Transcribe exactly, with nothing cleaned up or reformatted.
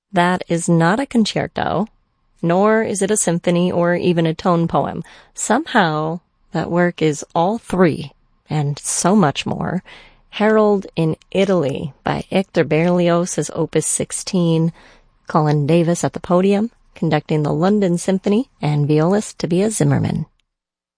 That is not a concerto, nor is it a symphony or even a tone poem. Somehow, that work is all three, and so much more. Harold in Italy by Hector Berlioz is Opus sixteen. Colin Davis at the podium, conducting the London Symphony, and violist Tobias Zimmerman.